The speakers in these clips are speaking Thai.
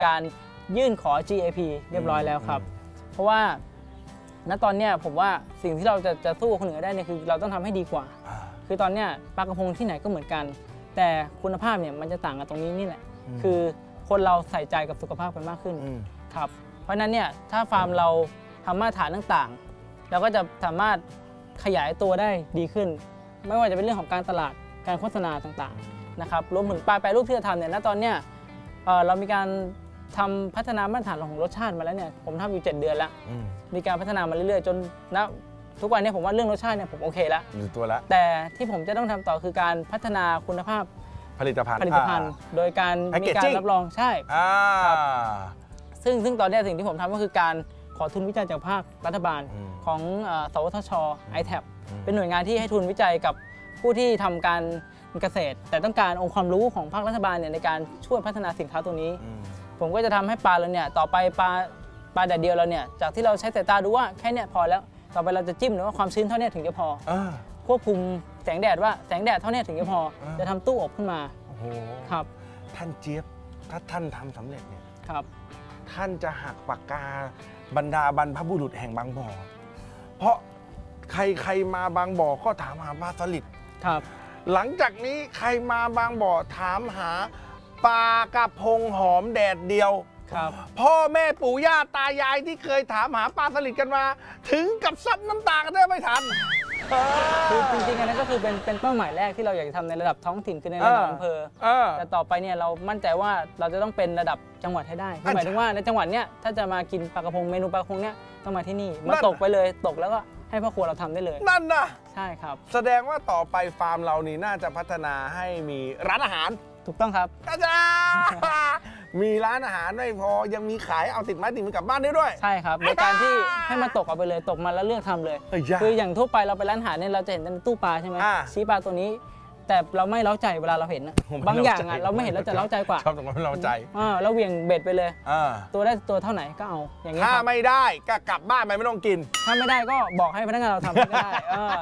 การยื่นขอ GAP เรียบร้อยแล้วครับเพราะว่าณตอนเนี้ยผมว่าสิ่งที่เราจะสู้คนอื่นได้เนี่ยคือเราต้องทำให้ดีกว่าคือตอนเนี้ยปลากระพงที่ไหนก็เหมือนกันแต่คุณภาพเนี่ยมันจะต่างกันตรงนี้นี่แหละคือคนเราใส่ใจกับสุขภาพกันมากขึ้นครับเพราะฉะนั้นเนี่ยถ้าฟาร์มเราทำมาตรฐานต่างๆเราก็จะสามารถขยายตัวได้ดีขึ้นไม่ว่าจะเป็นเรื่องของการตลาดการโฆษณาต่างๆนะครับรวมถึงปลาแปรรูปที่จะทำเนี่ยณตอนเนี้ยเรามีการทำพัฒนามาตรฐานของรสชาติมาแล้วเนี่ยผมทำอยู่7 เดือนแล้วมีการพัฒนามาเรื่อยๆจนณทุกวันนี้ผมว่าเรื่องรสชาติเนี่ยผมโอเคแล้วอยู่ตัวแล้วแต่ที่ผมจะต้องทำต่อคือการพัฒนาคุณภาพผลิตภัณฑ์โดยการมีการรับรองใช่ครับซึ่งตอนนี้สิ่งที่ผมทำก็คือการขอทุนวิจัยจากภาครัฐบาลของสวทช. ITAP เป็นหน่วยงานที่ให้ทุนวิจัยกับผู้ที่ทำการเกษตรแต่ต้องการองค์ความรู้ของภาครัฐบาลเนี่ยในการช่วยพัฒนาสินค้าตัวนี้ผมก็จะทำให้ปลาเราเนี่ยต่อไปปลาแดดเดียวเราเนี่ยจากที่เราใช้สายตาดูว่าแค่เนี้ยพอแล้วต่อไปเราจะจิ้มหรือว่าความชื้นเท่านี้ถึงจะพอควบคุมแสงแดดว่าแสงแดดเท่านี้ถึงจะพอจะทำตู้อบขึ้นมาครับท่านเจี๊ยบถ้าท่านทำสำเร็จเนี่ยครับท่านจะหักปากกาบรรดาบรรพบุรุษแห่งบางบ่อเพราะใครมาบางบ่อก็ถามหาปลาสลิดครับหลังจากนี้ใครมาบางบ่อถามหาปลากระพงหอมแดดเดียวพ่อแม่ปู่ย่าตายายที่เคยถามหาปลาสลิดกันมาถึงกับซับน้ำตากันได้ไม่ทันคือจริงๆอันนั้นก็คือเป็นเป้าหมายแรกที่เราอยากจะทำในระดับท้องถิ่นคือในระดับอำเภอแต่ต่อไปเนี่ยเรามั่นใจว่าเราจะต้องเป็นระดับจังหวัดให้ได้หมายถึงว่าในจังหวัดเนี้ยถ้าจะมากินปลากระพงเมนูปลากระพงเนี้ยต้องมาที่นี่มาตกไปเลยตกแล้วก็ให้พ่อครัวเราทำได้เลยนั่นนะใช่ครับแสดงว่าต่อไปฟาร์มเรานี่น่าจะพัฒนาให้มีร้านอาหารถูกต้องครับอาจารย์มีร้านอาหารไม่พอยังมีขายเอาติดไม้ติดมือกลับบ้านได้ด้วยใช่ครับในการที่ให้มันตกเอาไปเลยตกมาแล้วเลือกทำเลยคืออย่างทั่วไปเราไปร้านอาหารเนี่ยเราจะเห็นในตู้ปลาใช่ไหมชี้ปลาตัวนี้แต่เราไม่เล้าใจเวลาเราเห็นบางอย่างเราไม่เห็นเราจะเล้าใจกว่าชอบตรงนั้นเล้าใจเราเหวี่ยงเบ็ดไปเลยตัวได้ตัวเท่าไหนก็เอาอย่างนี้ถ้าไม่ได้ก็กลับบ้านไปไม่ต้องกินถ้าไม่ได้ก็บอกให้พนักงานเราทำก็ได้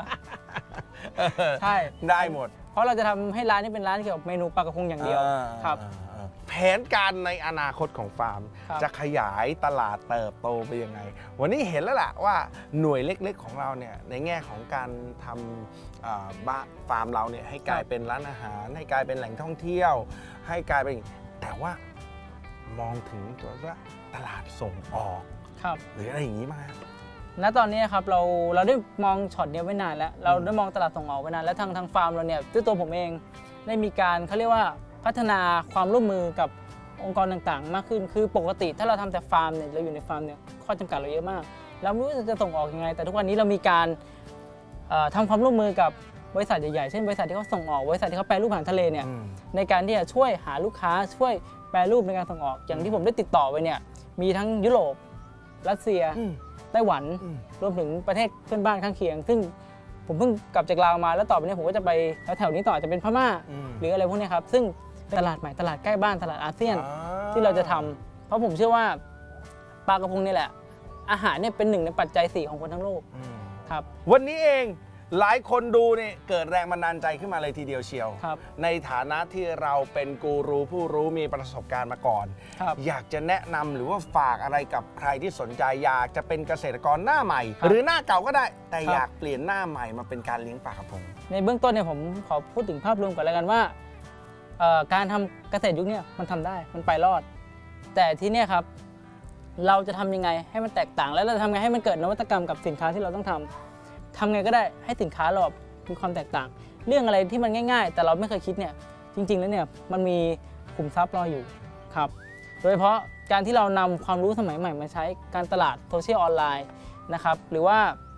ใช่ได้หมดเพราะเราจะทำให้ร้านนี้เป็นร้านเกี่ยวกับเมนูปลากระพงอย่างเดียวครับแผนการในอนาคตของฟาร์มจะขยายตลาดเติบโตไปยังไงวันนี้เห็นแล้วล่ะว่าหน่วยเล็กๆของเราเนี่ยในแง่ของการทำฟาร์มเราเนี่ยให้กลายเป็นร้านอาหารให้กลายเป็นแหล่งท่องเที่ยวให้กลายเป็นแต่ว่ามองถึงตัวว่าตลาดส่งออกหรืออะไรอย่างนี้มาณตอนนี้ครับเราได้มองช็อตนี้ไว้นานแล้วเราได้มองตลาดส่งออกไว้นานแล้วทางฟาร์มเราเนี่ยด้วยตัวผมเองได้มีการเขาเรียกว่าพัฒนาความร่วมมือกับองค์กรต่างๆมากขึ้นคือปกติถ้าเราทำแต่ฟาร์มเนี่ยเราอยู่ในฟาร์มเนี่ยข้อจำกัดเราเยอะมากเราไม่รู้จะส่งออกยังไงแต่ทุกวันนี้เรามีการทำความร่วมมือกับบริษัทใหญ่ๆเช่นบริษัทที่เขาส่งออกบริษัทที่เขาแปรรูปอาหารทะเลเนี่ยในการที่จะช่วยหาลูกค้าช่วยแปรรูปในการส่งออกอย่างที่ผมได้ติดต่อไปเนี่ยมีทั้งยุโรปรัสเซียไต้หวันรวมถึงประเทศเพื่อนบ้านข้างเคียงซึ่งผมเพิ่งกลับจากลาวมาแล้วต่อไปนี้ผมก็จะไปแถวๆนี้ต่อจะเป็นพม่าหรืออะไรพวกนี้ครับซึ่งตลาดใหม่ตลาดใกล้บ้านตลาดอาเซียนที่เราจะทำเพราะผมเชื่อว่าปลากระพงนี่แหละอาหารเนี่ยเป็นหนึ่งในปัจจัย4ของคนทั้งโลกครับวันนี้เองหลายคนดูเนี่ยเกิดแรงบันดาลใจขึ้นมาเลยทีเดียวเชียวในฐานะที่เราเป็นกูรูผู้รู้มีประสบการณ์มาก่อนอยากจะแนะนำหรือว่าฝากอะไรกับใครที่สนใจอยากจะเป็นเกษตรกรหน้าใหม่หรือหน้าเก่าก็ได้แต่อยากเปลี่ยนหน้าใหม่มาเป็นการเลี้ยงปลากระพงในเบื้องต้นเนี่ยผมขอพูดถึงภาพรวมก่อนแล้วกันว่าการทำเกษตรยุคนี้มันทำได้มันไปรอดแต่ที่นี่ครับเราจะทำยังไงให้มันแตกต่างแล้วเราทำไงให้มันเกิดนวัตกรรมกับสินค้าที่เราต้องทำไงก็ได้ให้สินค้าเรามีความแตกต่างเรื่องอะไรที่มันง่ายๆแต่เราไม่เคยคิดเนี่ยจริงๆแล้วเนี่ยมันมีขุมทรัพย์รออยู่ครับโดยเฉพาะการที่เรานำความรู้สมัยใหม่มาใช้การตลาดโซเชียลออนไลน์นะครับหรือว่า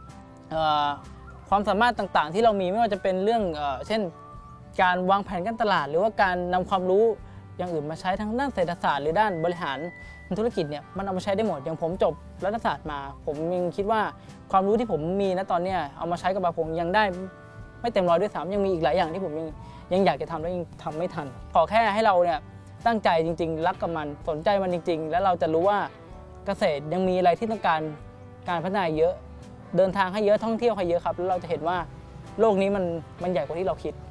ความสามารถต่างๆที่เรามีไม่ว่าจะเป็นเรื่องเช่นการวางแผนการตลาดหรือว่าการนำความรู้อย่างอื่นมาใช้ทั้งด้านเศรษฐศาสตร์หรือด้านบริหารธุรกิจเนี่ยมันเอามาใช้ได้หมดอย่างผมจบรัฐศาสตร์มาผมยังคิดว่าความรู้ที่ผมมีณตอนนี้เอามาใช้กับปลาพงยังได้ไม่เต็มร้อยด้วยซ้ำยังมีอีกหลายอย่างที่ผมยังอยากจะทำแล้วยังทำไม่ทันขอแค่ให้เราเนี่ยตั้งใจจริงๆรักกับมันสนใจมันจริงๆแล้วเราจะรู้ว่าเกษตรยังมีอะไรที่ต้องการพัฒนาเยอะเดินทางให้เยอะท่องเที่ยวให้เยอะครับแล้วเราจะเห็นว่าโลกนี้มันใหญ่กว่าที่เราคิด